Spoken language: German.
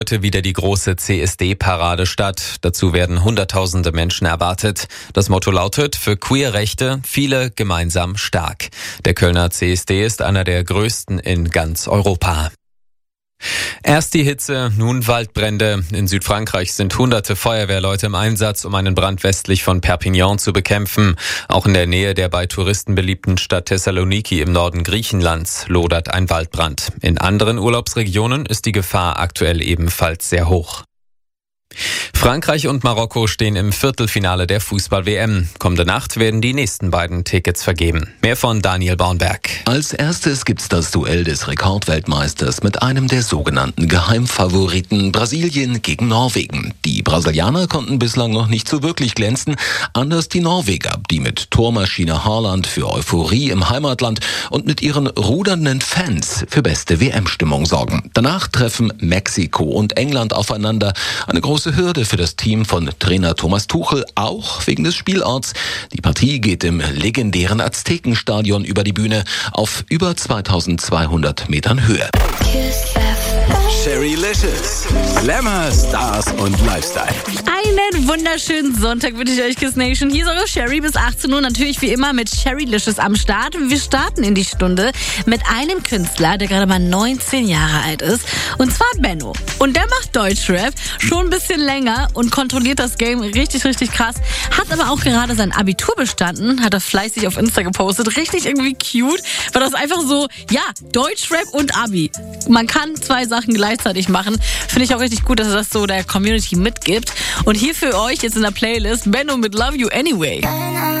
Heute wieder die große CSD-Parade statt. Dazu werden Hunderttausende Menschen erwartet. Das Motto lautet: für Queerrechte, viele gemeinsam stark. Der Kölner CSD ist einer der größten in ganz Europa. Erst die Hitze, nun Waldbrände. In Südfrankreich sind hunderte Feuerwehrleute im Einsatz, um einen Brand westlich von Perpignan zu bekämpfen. Auch in der Nähe der bei Touristen beliebten Stadt Thessaloniki im Norden Griechenlands lodert ein Waldbrand. In anderen Urlaubsregionen ist die Gefahr aktuell ebenfalls sehr hoch. Frankreich und Marokko stehen im Viertelfinale der Fußball-WM. Kommende Nacht werden die nächsten beiden Tickets vergeben. Mehr von Daniel Baumberg. Als erstes gibt's das Duell des Rekordweltmeisters mit einem der sogenannten Geheimfavoriten, Brasilien gegen Norwegen. Die Brasilianer konnten bislang noch nicht so wirklich glänzen, anders die Norweger, die mit Tormaschine Haaland für Euphorie im Heimatland und mit ihren rudernden Fans für beste WM-Stimmung sorgen. Danach treffen Mexiko und England aufeinander. Eine große Hürde für das Team von Trainer Thomas Tuchel, auch wegen des Spielorts. Die Partie geht im legendären Aztekenstadion über die Bühne auf über 2200 Metern Höhe. Sherrylicious. Glamour, Stars und Lifestyle. Einen wunderschönen Sonntag wünsche ich euch, Kiss Nation. Hier ist eure Sherry bis 18 Uhr. Natürlich wie immer mit Sherrylicious am Start. Wir starten in die Stunde mit einem Künstler, der gerade mal 19 Jahre alt ist. Und zwar Benno. Und der macht Deutschrap schon ein bisschen länger und kontrolliert das Game richtig, richtig krass. Hat aber auch gerade sein Abitur bestanden. Hat er fleißig auf Insta gepostet. Richtig irgendwie cute. War das einfach so, ja, Deutschrap und Abi. Man kann zwei Sachen gleichzeitig machen. Finde ich auch richtig gut, dass er das so der Community mitgibt. Und hier für euch jetzt in der Playlist Benno mit Love You Anyway.